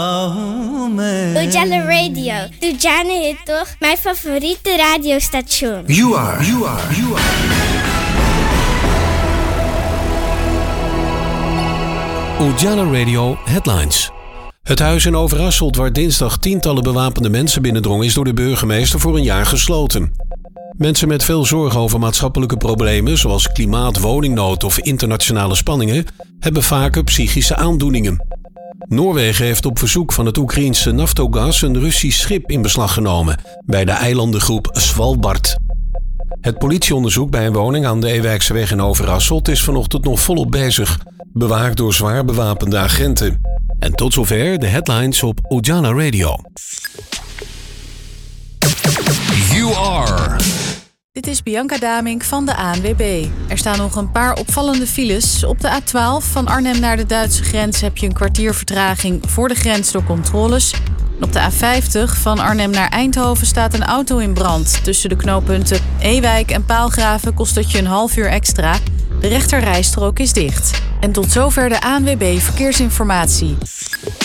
Ujala Radio. Ujana is toch mijn favoriete radiostation. You are. Ujala Radio Headlines. Het huis in Overasselt, waar dinsdag tientallen bewapende mensen binnendrongen, is door de burgemeester voor een jaar gesloten. Mensen met veel zorgen over maatschappelijke problemen, zoals klimaat, woningnood of internationale spanningen, hebben vaker psychische aandoeningen. Noorwegen heeft op verzoek van het Oekraïense Naftogaz een Russisch schip in beslag genomen bij de eilandengroep Svalbard. Het politieonderzoek bij een woning aan de Ewijkseweg in Overasselt is vanochtend nog volop bezig, bewaakt door zwaar bewapende agenten. En tot zover de headlines op Ujala Radio. You are. Dit is Bianca Damink van de ANWB. Er staan nog een paar opvallende files. Op de A12 van Arnhem naar de Duitse grens heb je een kwartier vertraging voor de grens door controles. En op de A50 van Arnhem naar Eindhoven staat een auto in brand. Tussen de knooppunten Ewijk en Paalgraven kost het je een half uur extra. De rechterrijstrook is dicht. En tot zover de ANWB Verkeersinformatie.